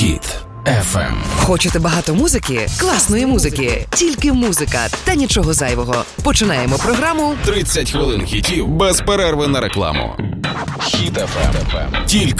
Хіт FM. Хочете багато музики? Класної музики. Тільки музика та нічого зайвого. Починаємо програму 30 хвилин хітів без перерви на рекламу. Хіт FM. Тільки